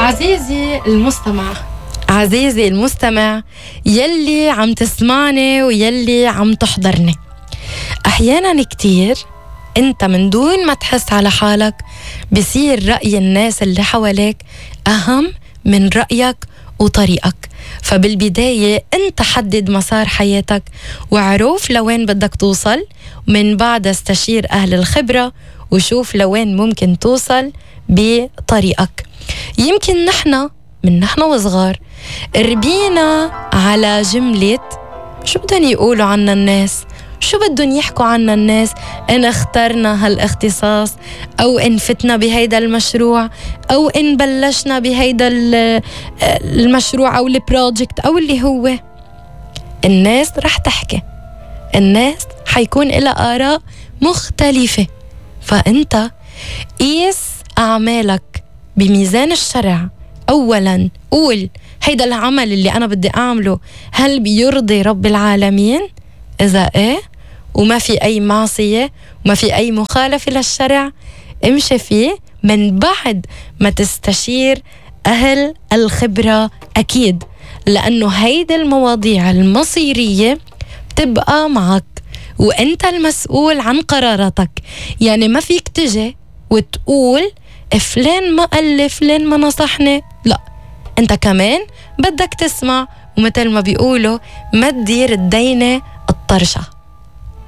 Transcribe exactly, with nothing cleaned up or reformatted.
عزيزي المستمع عزيزي المستمع يلي عم تسمعني ويلي عم تحضرني، أحيانا كتير أنت من دون ما تحس على حالك بصير رأي الناس اللي حواليك أهم من رأيك وطريقك. فبالبداية أنت حدد مسار حياتك وعروف لوين بدك توصل، من بعد استشير أهل الخبرة وشوف لوين ممكن توصل بطريقك. يمكن نحن من نحن وصغار ربينا على جملة شو بدهم يقولوا عنا الناس، شو بدهم يحكوا عنا الناس إن اخترنا هالاختصاص أو إن فتنا بهيدا المشروع أو إن بلشنا بهيدا المشروع أو البروجكت أو اللي هو. الناس رح تحكي، الناس حيكون لها آراء مختلفة، فأنت قيس أعمالك بميزان الشرع. أولاً قول هيدا العمل اللي أنا بدي أعمله هل بيرضي رب العالمين؟ إذا إيه وما في أي معصية وما في أي مخالفة للشرع امشي فيه، من بعد ما تستشير أهل الخبرة أكيد، لأنه هيدا المواضيع المصيرية بتبقى معك وأنت المسؤول عن قراراتك. يعني ما فيك تجي وتقول فلان ما قال لي، فلان ما نصحني، لا، أنت كمان بدك تسمع، ومثل ما بيقولوا ما تدير الدينة الطرشة.